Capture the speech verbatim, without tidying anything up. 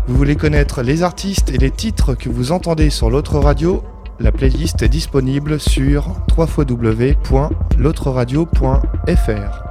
Vous voulez connaître les artistes et les titres que vous entendez sur l'autre radio? La playlist est disponible sur w w w point l'autre radio point f r.